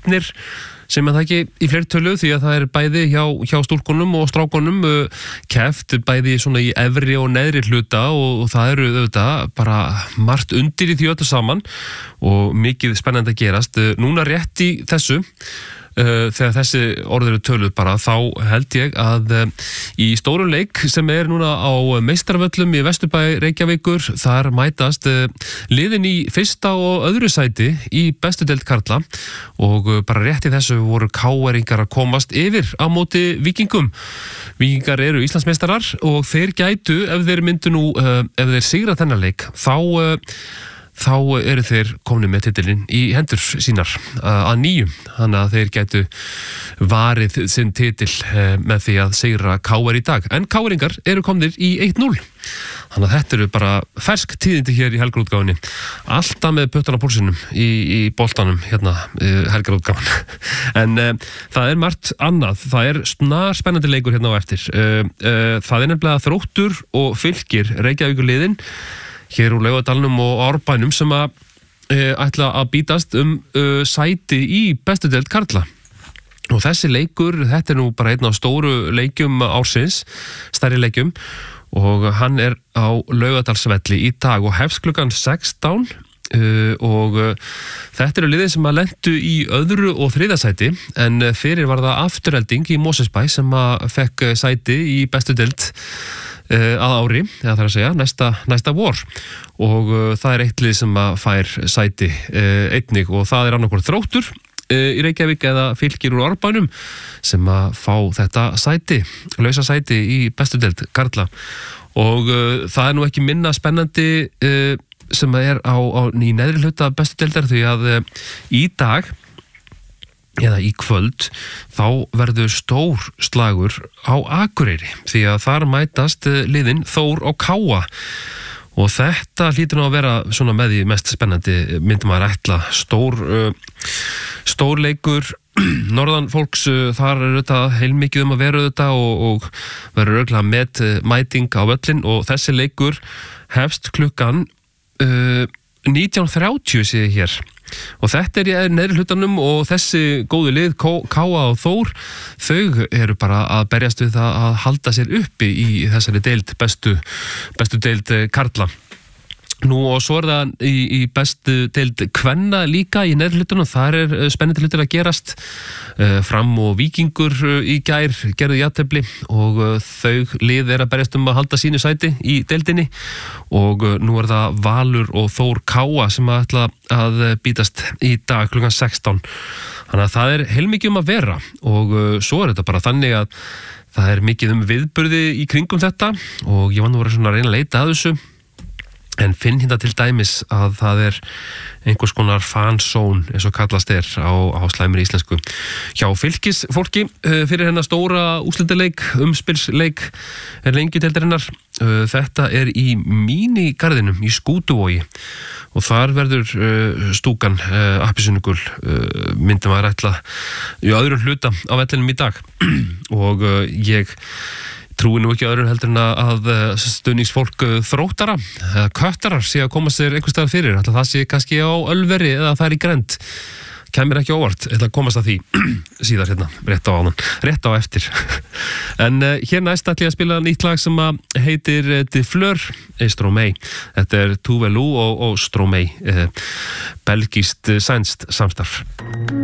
skotnir sem það ekki í fleirtölu því að það bæði hjá stúlkunum og strákunum keppt bæði svona í efri og neðri hluta og það auðvitað bara margt undir í því öllu saman og mikið spennandi að gerast. Núna rétt í þessu þegar þessi orð eru töluð bara þá held ég að í stórum leik sem núna á meistarvöllum í Vesturbæ Reykjavíkur þar mætast liðin í fyrsta og öðru sæti í bestu deild karla og bara rétt í þessu voru KR-ingar að komast yfir á móti Víkingum. Víkingar eru Íslandsmeistarar og þeir gætu ef þeir myndu nú ef þeir sigra þennan leik þá eru þeir komnir með titilinn í hendur sínar að nýju. Þannig að þeir gætu varið sinn titil með því að sigra KR í dag. En KR-ingar eru komnir í 1-0. Þannig að þetta eru bara fersk tíðindi hér í helgarútgáfunni. Alltaf með puttan á púlsinum í boltanum hérna helgarútgáfan. En það margt annað. Það snar spennandi leikur hérna á eftir. Það nefnilega Þróttur og Fylkir Reykjavíkurliðin hér úr Laugardalnum og Árbænum sem ætla að bítast sæti í bestu deild karla. Og þessi leikur, þetta nú bara einn af stóru leikjum ársins, stærri leikjum, og hann á Laugardalsvelli í dag og hefst klukkan 16 og þetta eru liðin sem lentu í öðru og þriðja sæti en fyrir var það Afturelding í Mosfellsbæ sem fekk sæti í bestu deild að ári, eða það að segja, næsta vor og það eitt lið sem fær sæti einnig og það annarkvort Þróttur í Reykjavík eða Fylkir úr Árbænum sem fá þetta sæti, lausa sæti í bestu deild karla og það nú ekki minna spennandi sem á í neðri hluta bestu deildar því að í dag eða í kvöld þá verður stór slagur á Akureyri því að þar mætast liðin Þór og Káa og þetta hlýtur nú að vera svona með því mest spennandi myndi maður ætla stór leikur norðan fólks þar þetta heilmikið að vera þetta og verður örugglega með mæting á völlin og þessi leikur hefst klukkan 19:30 sé ég hér og þetta í neðri hlutanum og þessi góðu lið Káa og Þór þau eru bara að berjast við það að halda sér uppi í þessari deild bestu deild karla. Nú og svo það í bestu deild kvenna líka í neðri hlutunum, þar spennandi hlutir að gerast Fram og Víkingur í gær gerðu jafntefli og þau lið að berjast að halda sínu sæti í deildinni og nú það Valur og Þór Káa sem ætla að bítast í dag klukkan 16 þannig að það heilmikið að vera og svo þetta bara þannig að það mikið viðburði í kringum þetta og ég var nú að reyna að leita að þessu en finn hérna til dæmis að það einhvers konar fansón eins og kallast á slæmri íslensku hjá fylkisfólki fyrir hennar stóra úrslitaleik, umspilsleik lengjudeildarinnar. Þetta í mínigarðinum í Skútuvogi og þar verður stúkan appelsínugul myndi maður ætla í öðrum hluta á vellinum í dag og ég trúi nú ekki öðru heldur en að stuðningsfólk Þróttara eða Köttarar sé að koma sér einhvers staðar fyrir ætla það sé kannski á Ölveri eða það í Grend kemur ekki óvart ætla að komast að því síðar hérna rétt á eftir en hér næst ætla ég að spila nýtt lag sem heitir De Fleur Stromae þetta Tuvalu og Stromae belgískt sænskt samstarf.